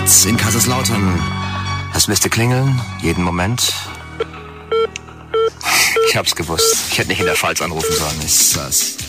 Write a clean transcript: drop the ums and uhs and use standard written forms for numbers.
Platz in Kaiserslautern. Es müsste klingeln, jeden Moment. Ich hab's gewusst. Ich hätte nicht in der Pfalz anrufen sollen. Ist das.